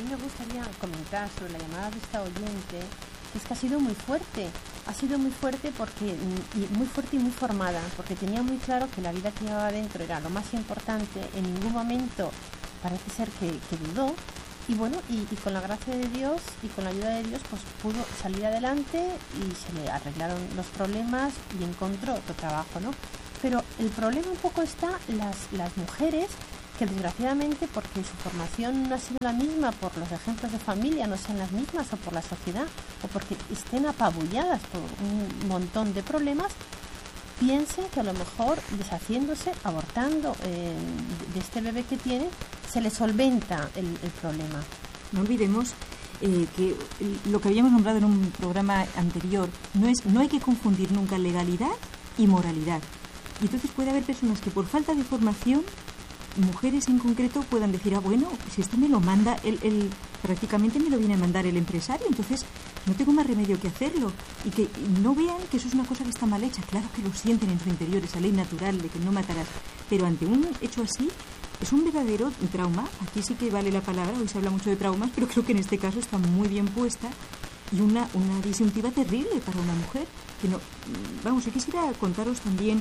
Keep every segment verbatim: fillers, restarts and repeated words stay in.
mí me gustaría comentar sobre la llamada de esta oyente, que es que ha sido muy fuerte, ha sido muy fuerte porque y muy fuerte y muy formada, porque tenía muy claro que la vida que llevaba dentro era lo más importante. En ningún momento parece ser que, que dudó, y bueno, y, y con la gracia de Dios y con la ayuda de Dios, pues pudo salir adelante y se le arreglaron los problemas y encontró otro trabajo, ¿no? Pero el problema un poco está las, las mujeres, que desgraciadamente, porque su formación no ha sido la misma, por los ejemplos de familia no sean las mismas, o por la sociedad, o porque estén apabulladas por un montón de problemas, piensen que a lo mejor deshaciéndose, abortando eh, de este bebé que tienen, se le solventa el, el problema. No olvidemos eh, que lo que habíamos nombrado en un programa anterior, no es no hay que confundir nunca legalidad y moralidad. Y entonces puede haber personas que por falta de formación, mujeres en concreto, puedan decir, ah, bueno, si esto me lo manda, el, el, prácticamente me lo viene a mandar el empresario, entonces no tengo más remedio que hacerlo. Y que no vean que eso es una cosa que está mal hecha. Claro que lo sienten en su interior, esa ley natural de que no matarás. Pero ante un hecho así, es un verdadero trauma. Aquí sí que vale la palabra, hoy se habla mucho de traumas, pero creo que en este caso está muy bien puesta. Y una, una disyuntiva terrible para una mujer. Que no, vamos, yo quisiera contaros también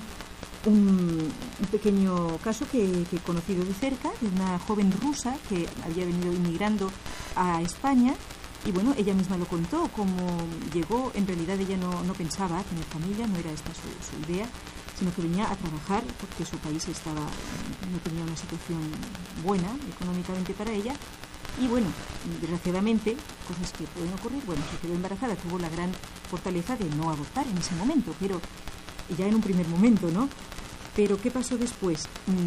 un, un pequeño caso que, que he conocido de cerca, de una joven rusa que había venido inmigrando a España. Y bueno, ella misma lo contó, como llegó, en realidad ella no, no pensaba tener familia, no era esta su, su idea, sino que venía a trabajar porque su país estaba, no tenía una situación buena económicamente para ella. Y bueno, desgraciadamente, cosas que pueden ocurrir, bueno, se quedó embarazada, tuvo la gran fortaleza de no abortar en ese momento, pero ya en un primer momento, ¿no? Pero ¿qué pasó después?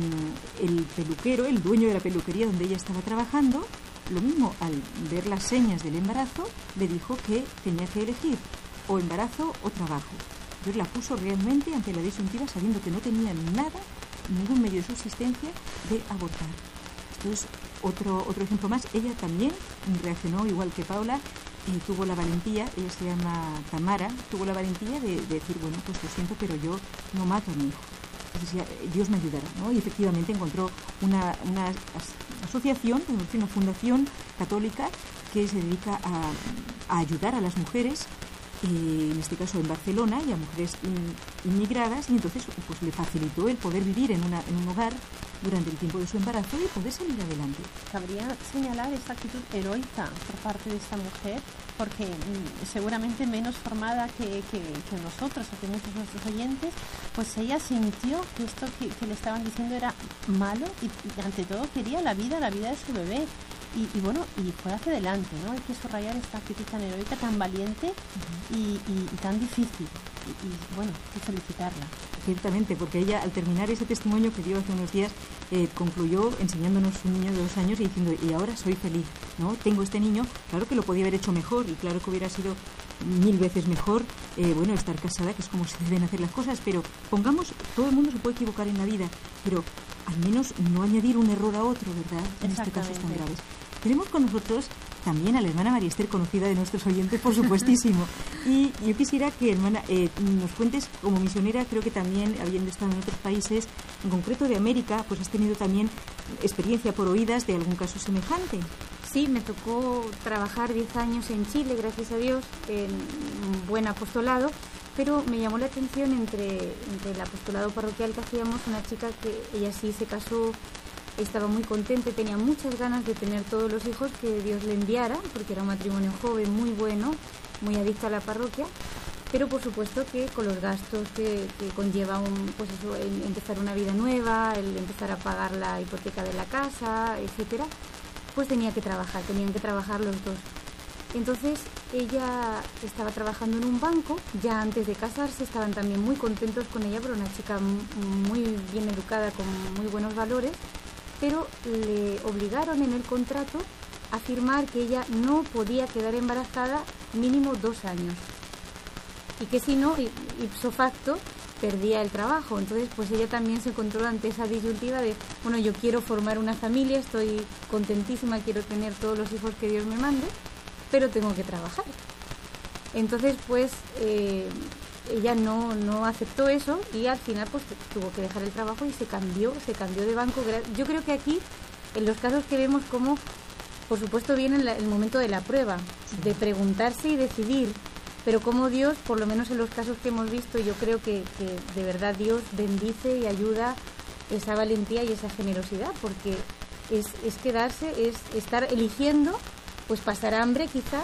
El peluquero, el dueño de la peluquería donde ella estaba trabajando, lo mismo, al ver las señas del embarazo, le dijo que tenía que elegir o embarazo o trabajo. Entonces la puso realmente ante la disyuntiva, sabiendo que no tenía nada, ningún medio de subsistencia, de abortar. Entonces, otro, otro ejemplo más, ella también reaccionó igual que Paula, y tuvo la valentía, ella se llama Tamara, tuvo la valentía de, de decir, bueno, pues lo siento, pero yo no mato a mi hijo. Entonces, Dios me ayudará, ¿no? Y efectivamente encontró una, una asociación, una fundación católica que se dedica a, a ayudar a las mujeres, eh, en este caso en Barcelona, y a mujeres in, inmigradas, y entonces pues le facilitó el poder vivir en, una, en un hogar durante el tiempo de su embarazo y poder salir adelante. Cabría señalar esta actitud heroica por parte de esta mujer, porque mm, seguramente menos formada que, que, que nosotros o que muchos de nuestros oyentes, pues ella sintió que esto que, que le estaban diciendo era malo y, y ante todo quería la vida, la vida de su bebé. Y, y bueno, y fue hacia adelante, ¿no? Hay que subrayar esta actitud tan heroica, tan valiente uh-huh. y, y, y tan difícil. Y, y bueno, hay que felicitarla. Ciertamente, porque ella al terminar ese testimonio que dio hace unos días, eh, concluyó enseñándonos un niño de dos años y diciendo, y ahora soy feliz, ¿no? Tengo este niño, claro que lo podía haber hecho mejor y claro que hubiera sido mil veces mejor, eh, bueno, estar casada, que es como se deben hacer las cosas, pero pongamos, todo el mundo se puede equivocar en la vida, pero al menos no añadir un error a otro, ¿verdad? En este caso tan graves. Tenemos con nosotros también a la hermana María Esther, conocida de nuestros oyentes, por supuestísimo. Y yo quisiera que, hermana, eh, nos cuentes, como misionera, creo que también, habiendo estado en otros países, en concreto de América, pues has tenido también experiencia por oídas de algún caso semejante. Sí, me tocó trabajar diez años en Chile, gracias a Dios, en un buen apostolado, pero me llamó la atención entre, entre el apostolado parroquial que hacíamos, una chica que ella sí se casó, estaba muy contenta, tenía muchas ganas de tener todos los hijos que Dios le enviara, porque era un matrimonio joven, muy bueno, muy adicto a la parroquia, pero por supuesto que con los gastos que, que conlleva un, pues eso, el empezar una vida nueva, el empezar a pagar la hipoteca de la casa, etcétera, pues tenía que trabajar, tenían que trabajar los dos. Entonces ella estaba trabajando en un banco, ya antes de casarse, estaban también muy contentos con ella, pero una chica muy bien educada, con muy buenos valores, pero le obligaron en el contrato a firmar que ella no podía quedar embarazada mínimo dos años y que si no, ipso facto, perdía el trabajo. Entonces pues ella también se encontró ante esa disyuntiva de, bueno, yo quiero formar una familia, estoy contentísima, quiero tener todos los hijos que Dios me mande, pero tengo que trabajar. Entonces pues eh, ella no, no aceptó eso y al final pues tuvo que dejar el trabajo y se cambió, se cambió de banco. Yo creo que aquí, en los casos que vemos como por supuesto viene la, el momento de la prueba, sí. de preguntarse y decidir, pero como Dios, por lo menos en los casos que hemos visto, yo creo que, que de verdad Dios bendice y ayuda esa valentía y esa generosidad, porque es, es quedarse, es estar eligiendo, pues pasar hambre quizá,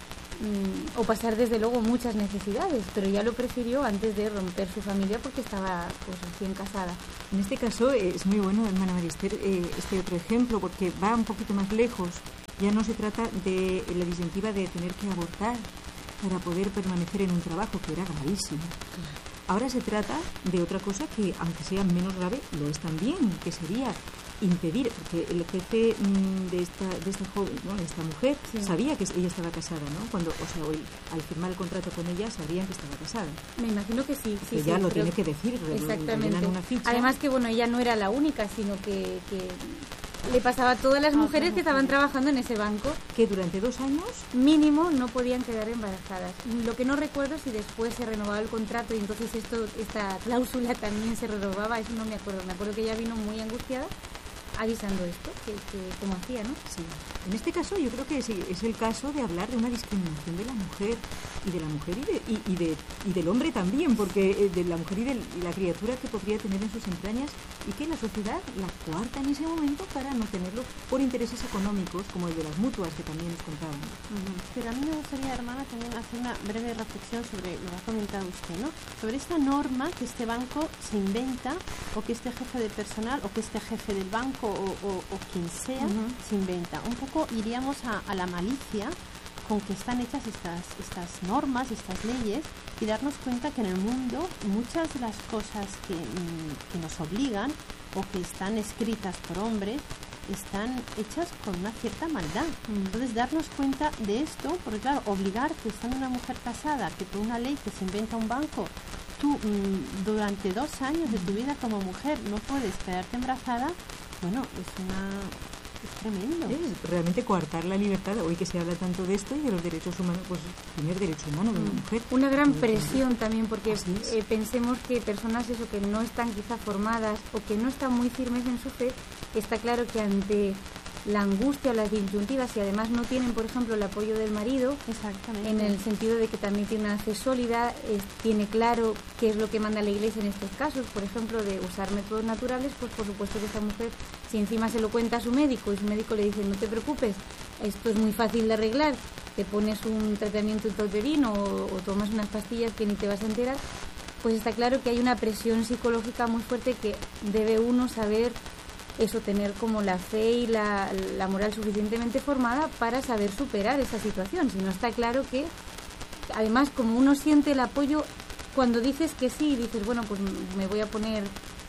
mmm, o pasar desde luego muchas necesidades, pero ya lo prefirió antes de romper su familia porque estaba pues recién casada. En este caso es muy bueno, hermana Marister, eh, este otro ejemplo, porque va un poquito más lejos. Ya no se trata de la disyuntiva de tener que abortar para poder permanecer en un trabajo, que era gravísimo. Ahora se trata de otra cosa que, aunque sea menos grave, lo es también, que sería impedir, porque el jefe mmm, de esta de esta joven, ¿no? de esta mujer, sí. sabía que ella estaba casada, ¿no? Cuando, o sea, hoy, al firmar el contrato con ella, sabrían que estaba casada. Me imagino que sí, sí. Que ya sí, lo tiene que decir, exactamente. Una ficha. Además que, bueno, ella no era la única, sino que, que le pasaba a todas las mujeres ah, que estaban trabajando en ese banco. Que durante dos años mínimo no podían quedar embarazadas. Lo que no recuerdo si después se renovaba el contrato y entonces esto esta cláusula también se renovaba, eso no me acuerdo. Me acuerdo que ella vino muy angustiada avisando esto, que, que como hacía, ¿no? Sí. En este caso yo creo que es, es el caso de hablar de una discriminación de la mujer y de la mujer y, de, y, y, de, y del hombre también, porque de la mujer y de la criatura que podría tener en sus entrañas y que la sociedad la coarta en ese momento para no tenerlo por intereses económicos como el de las mutuas que también nos contaban. Uh-huh. Pero a mí me gustaría, hermana, también hacer una breve reflexión sobre lo que ha comentado usted, ¿no? Sobre esta norma que este banco se inventa, o que este jefe de personal, o que este jefe del banco o, o, o quien sea uh-huh. se inventa. Un poco iríamos a, a la malicia con que están hechas estas, estas normas, estas leyes, y darnos cuenta que en el mundo muchas de las cosas que, que nos obligan o que están escritas por hombres están hechas con una cierta maldad. Mm. Entonces darnos cuenta de esto, porque claro, obligarte estando una mujer casada, que por una ley que se inventa un banco, tú mmm, durante dos años de tu vida como mujer no puedes quedarte embarazada, bueno, es una... es tremendo. Es realmente coartar la libertad, hoy que se habla tanto de esto y de los derechos humanos, pues el primer derecho humano de una mujer. Una gran presión también, porque eh, pensemos que personas eso que no están quizá formadas o que no están muy firmes en su fe, está claro que ante la angustia o las disyuntivas, y además no tienen, por ejemplo, el apoyo del marido, exactamente, en el sentido de que también tiene una fe sólida, es, tiene claro qué es lo que manda la Iglesia en estos casos, por ejemplo, de usar métodos naturales, pues por supuesto que esta mujer, si encima se lo cuenta a su médico y su médico le dice no te preocupes, esto es muy fácil de arreglar, te pones un tratamiento intrauterino o, o tomas unas pastillas que ni te vas a enterar, pues está claro que hay una presión psicológica muy fuerte que debe uno saber eso, tener como la fe y la, la moral suficientemente formada para saber superar esa situación. Si no, está claro que además como uno siente el apoyo cuando dices que sí, dices bueno, pues me voy a poner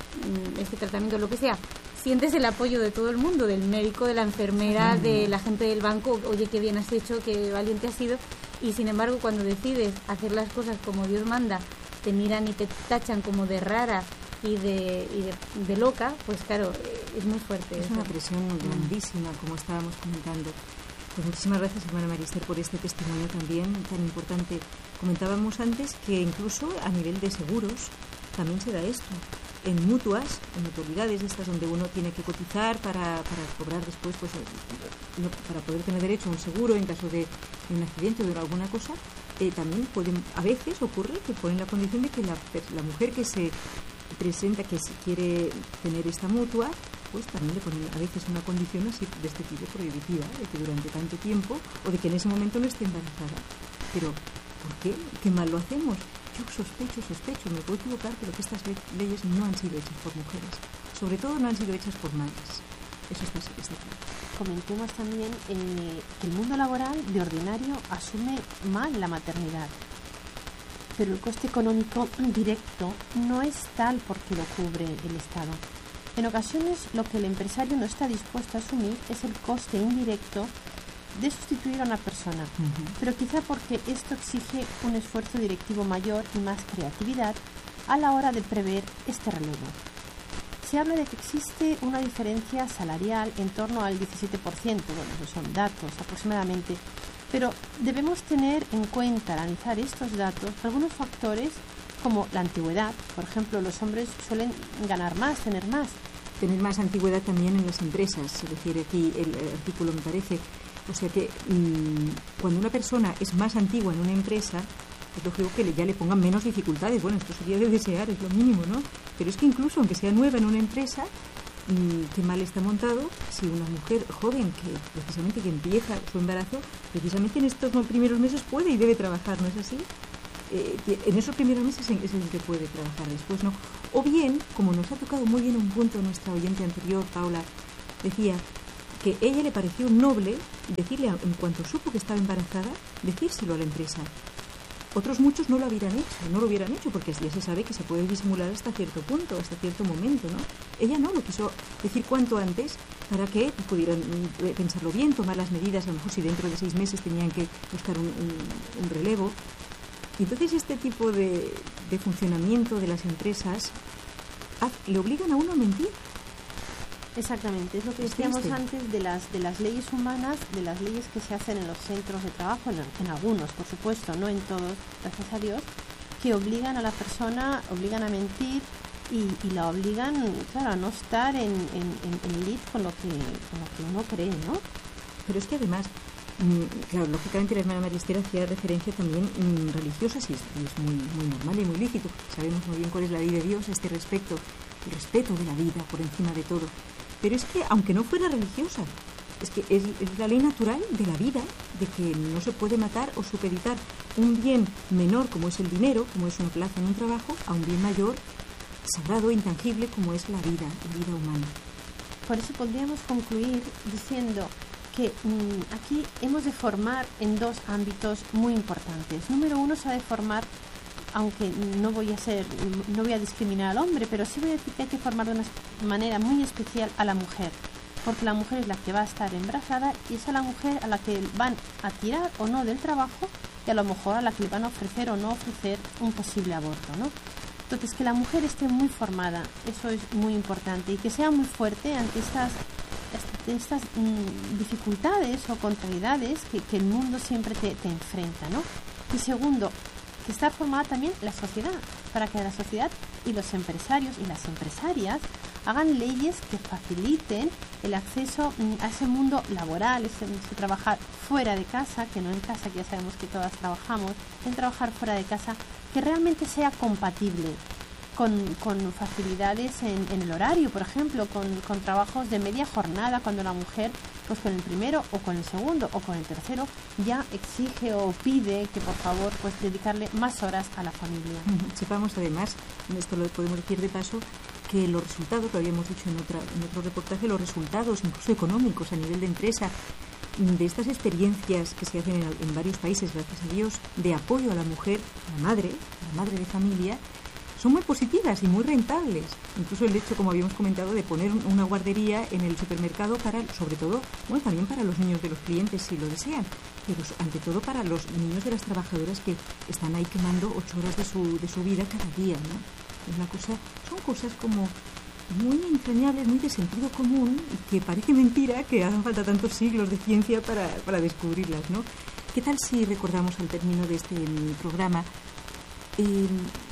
este tratamiento, lo que sea, sientes el apoyo de todo el mundo, del médico, de la enfermera, de la gente del banco, oye, qué bien has hecho, qué valiente has sido, y sin embargo cuando decides hacer las cosas como Dios manda, te miran y te tachan como de rara y de, y de, de loca, pues claro, es muy fuerte. Es eso. Una presión grandísima, como estábamos comentando. Pues muchísimas gracias, hermana Marister, por este testimonio también tan importante. Comentábamos antes que incluso a nivel de seguros también se da esto. En mutuas, en mutualidades estas donde uno tiene que cotizar para, para cobrar después, pues para poder tener derecho a un seguro en caso de, de un accidente o de alguna cosa, eh, también pueden, a veces ocurre que ponen la condición de que la, la mujer que se presenta que si quiere tener esta mutua, pues también le ponen a veces una condición así de este tipo prohibitiva, de que durante tanto tiempo o de que en ese momento no esté embarazada. Pero, ¿por qué? ¿Qué mal lo hacemos? Yo sospecho, sospecho, me puedo equivocar, pero que estas leyes no han sido hechas por mujeres. Sobre todo no han sido hechas por madres. Eso está, está claro. Comentemos también eh, que el mundo laboral de ordinario asume mal la maternidad, pero el coste económico directo no es tal porque lo cubre el Estado. En ocasiones lo que el empresario no está dispuesto a asumir es el coste indirecto de sustituir a una persona, uh-huh. pero quizá porque esto exige un esfuerzo directivo mayor y más creatividad a la hora de prever este relevo. Se habla de que existe una diferencia salarial en torno al diecisiete por ciento, bueno, esos son datos aproximadamente, pero debemos tener en cuenta al analizar estos datos algunos factores como la antigüedad. Por ejemplo, los hombres suelen ganar más, tener más, tener más antigüedad también en las empresas, se refiere aquí el, el artículo, me parece. O sea que mmm, cuando una persona es más antigua en una empresa, pues lógico que le, ya le pongan menos dificultades. Bueno, esto sería de desear, es lo mínimo, ¿no? Pero es que incluso aunque sea nueva en una empresa, mmm, qué mal está montado si una mujer joven que precisamente que empieza su embarazo, precisamente en estos primeros meses puede y debe trabajar, ¿no es así? Eh, en esos primeros meses es en el que puede trabajar, después no. O bien, como nos ha tocado muy bien un punto nuestra oyente anterior, Paula, decía que a ella le pareció noble decirle, en cuanto supo que estaba embarazada, decírselo a la empresa. Otros muchos no lo hubieran hecho, no lo hubieran hecho, porque ya se sabe que se puede disimular hasta cierto punto, hasta cierto momento, ¿no? Ella no, lo quiso decir cuanto antes para que pudieran pensarlo bien, tomar las medidas, a lo mejor si dentro de seis meses tenían que buscar un, un, un relevo. Y entonces este tipo de, de funcionamiento de las empresas le obligan a uno a mentir. Exactamente, es lo que decíamos triste. antes de las de las leyes humanas, de las leyes que se hacen en los centros de trabajo, en, en algunos, por supuesto, no en todos, gracias a Dios, que obligan a la persona, obligan a mentir y, y la obligan, claro, a no estar en, en, en, en lead con lo que con lo que uno cree, ¿no? Pero es que además, mmm, claro, lógicamente la hermana María Esther hacía referencia también mmm, religiosa, y es, y es muy, muy normal y muy lícito. Sabemos muy bien cuál es la ley de Dios a este respecto, el respeto de la vida por encima de todo. Pero es que, aunque no fuera religiosa, es que es, es la ley natural de la vida, de que no se puede matar o supeditar un bien menor como es el dinero, como es una plaza en un trabajo, a un bien mayor, sagrado, intangible, como es la vida, la vida humana. Por eso podríamos concluir diciendo que mmm, aquí hemos de formar en dos ámbitos muy importantes. Número uno, se ha de formar, aunque no voy a ser, no voy a discriminar al hombre, pero sí voy a decir que hay que formar de una manera muy especial a la mujer, porque la mujer es la que va a estar embarazada y es a la mujer a la que van a tirar o no del trabajo y a lo mejor a la que le van a ofrecer o no ofrecer un posible aborto, ¿no? Entonces, que la mujer esté muy formada, eso es muy importante, y que sea muy fuerte ante estas, estas mmm, dificultades o contrariedades que, que el mundo siempre te, te enfrenta, ¿no? Y segundo, que estar formada también la sociedad, para que la sociedad y los empresarios y las empresarias hagan leyes que faciliten el acceso a ese mundo laboral, ese, ese trabajar fuera de casa, que no en casa, que ya sabemos que todas trabajamos, en trabajar fuera de casa, que realmente sea compatible con, con facilidades en, en el horario, por ejemplo, con, con trabajos de media jornada, cuando la mujer, pues con el primero o con el segundo o con el tercero, ya exige o pide que por favor pues dedicarle más horas a la familia. Uh-huh. Sepamos además, esto lo podemos decir de paso, que los resultados, lo habíamos dicho en, otra, en otro reportaje, los resultados incluso económicos a nivel de empresa, de estas experiencias que se hacen en, en varios países, gracias a Dios, de apoyo a la mujer, a la madre, a la madre de familia, son muy positivas y muy rentables. Incluso el hecho, como habíamos comentado, de poner una guardería en el supermercado para, sobre todo, bueno, también para los niños de los clientes si lo desean, pero ante todo para los niños de las trabajadoras que están ahí quemando ocho horas de su, de su vida cada día, ¿no? Es una cosa, son cosas como muy entrañables, muy de sentido común, y que parece mentira que hagan falta tantos siglos de ciencia para, para descubrirlas, ¿no? ¿Qué tal si recordamos al término de este programa eh,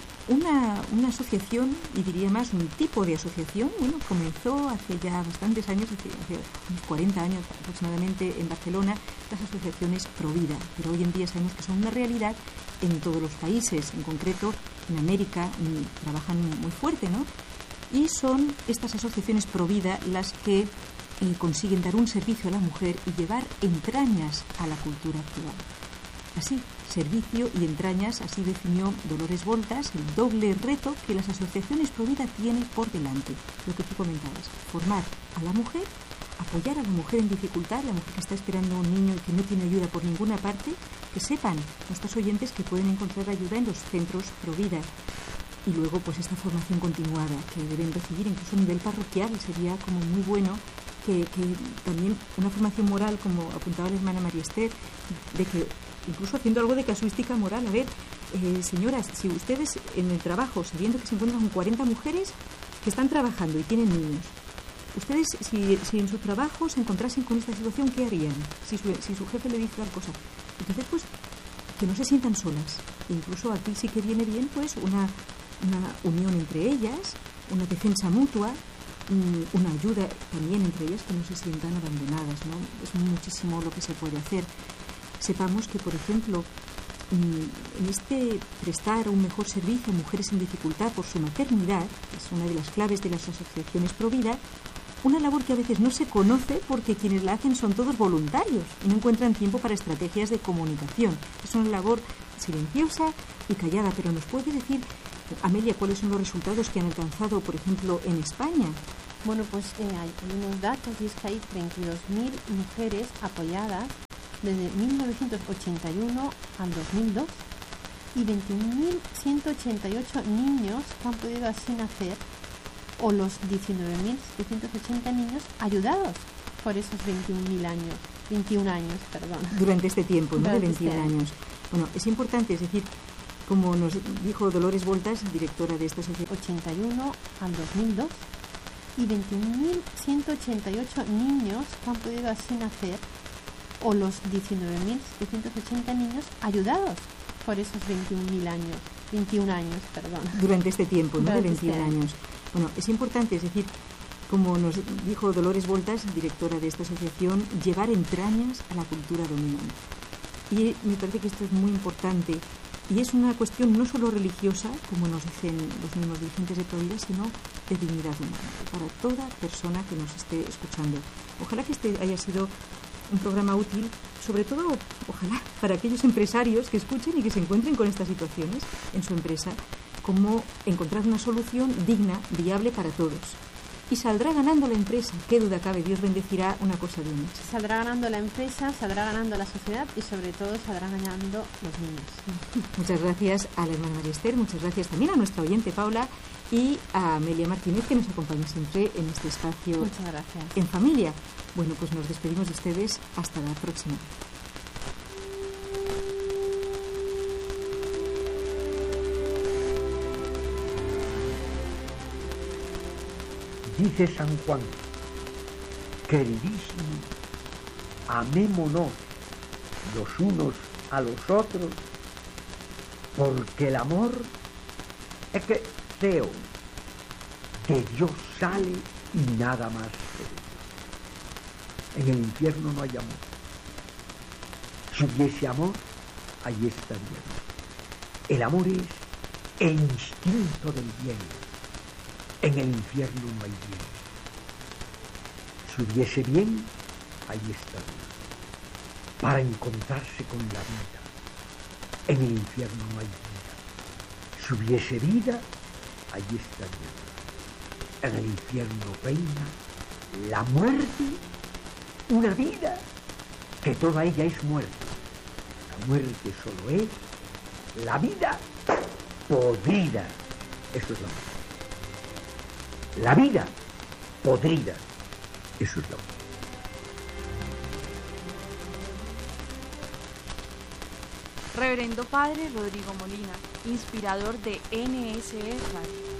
Una, una asociación, y diría más un tipo de asociación? Bueno, comenzó hace ya bastantes años, hace, hace unos cuarenta años aproximadamente en Barcelona, las asociaciones Provida, pero hoy en día sabemos que son una realidad en todos los países, en concreto en América trabajan muy fuerte, ¿no? Y son estas asociaciones Provida las que eh, consiguen dar un servicio a la mujer y llevar entrañas a la cultura actual. Así, servicio y entrañas, así definió Dolores Voltas el doble reto que las asociaciones Provida tienen por delante. Lo que tú comentabas, formar a la mujer, apoyar a la mujer en dificultad, la mujer que está esperando a un niño y que no tiene ayuda por ninguna parte, que sepan nuestros oyentes que pueden encontrar ayuda en los centros Provida. Y luego, pues esta formación continuada que deben recibir incluso a nivel parroquial, sería como muy bueno que, que también una formación moral, como apuntaba la hermana María Esther, de que incluso haciendo algo de casuística moral. A ver, eh, señoras, si ustedes en el trabajo, sabiendo que se encuentran con cuarenta mujeres que están trabajando y tienen niños, ustedes, si, si en su trabajo se encontrasen con esta situación, ¿qué harían? Si su, si su jefe le dice tal cosa. Entonces, pues, que no se sientan solas. E incluso aquí sí que viene bien, pues, una, una unión entre ellas, una defensa mutua, mmm, una ayuda también entre ellas, que no se sientan abandonadas, ¿no? Es muchísimo lo que se puede hacer. Sepamos que, por ejemplo, en este prestar un mejor servicio a mujeres en dificultad por su maternidad, que es una de las claves de las asociaciones Provida, una labor que a veces no se conoce porque quienes la hacen son todos voluntarios y no encuentran tiempo para estrategias de comunicación. Es una labor silenciosa y callada, pero ¿nos puede decir, Amelia, cuáles son los resultados que han alcanzado, por ejemplo, en España? Bueno, pues eh, hay, hay unos datos, y es que hay treinta y dos mil mujeres apoyadas desde mil novecientos ochenta y uno al dos mil dos y veintiún mil ciento ochenta y ocho niños que han podido así nacer, o los diecinueve mil setecientos ochenta niños ayudados por esos veintiún mil años, veintiún años, perdón. Durante este tiempo, ¿no? Durante De veintiún este años. Bueno, es importante, es decir, como nos dijo Dolores Voltas, directora de esta asociación, ochenta y uno al dos mil dos y veintiún mil ciento ochenta y ocho niños que han podido así nacer, o los diecinueve mil setecientos ochenta niños ayudados por esos veintiún mil años, veintiún años, perdón. Durante este tiempo, ¿no? Durante De veintiún este años. Bueno, es importante, es decir, como nos dijo Dolores Voltas, directora de esta asociación, llevar entrañas a la cultura dominante. Y me parece que esto es muy importante. Y es una cuestión no solo religiosa, como nos dicen los mismos dirigentes de Provida, sino de dignidad humana, para toda persona que nos esté escuchando. Ojalá que este haya sido un programa útil, sobre todo, ojalá, para aquellos empresarios que escuchen y que se encuentren con estas situaciones en su empresa, como encontrar una solución digna, viable para todos. Y saldrá ganando la empresa, qué duda cabe, Dios bendecirá una cosa bien hecha. Saldrá ganando la empresa, saldrá ganando la sociedad y sobre todo saldrán ganando los niños. Muchas gracias a la hermana María Esther, muchas gracias también a nuestra oyente Paula y a Amelia Martínez, que nos acompaña siempre en este espacio. Muchas gracias. En familia. Bueno, pues nos despedimos de ustedes hasta la próxima. Dice San Juan, queridísimo, amémonos los unos a los otros, porque el amor es que Theo, de Dios sale y nada más. En el infierno no hay amor. Si hubiese amor, ahí estaría. El amor es el instinto del bien. En el infierno no hay bien. Si hubiese bien, ahí estaría. Para encontrarse con la vida. En el infierno no hay vida. Si hubiese vida, ahí estaría. En el infierno reina la muerte, una vida que toda ella es muerte. La muerte solo es la vida podrida. Eso es la muerte. La vida podrida. Eso es la muerte. Reverendo Padre Rodrigo Molina, inspirador de N S E Radio.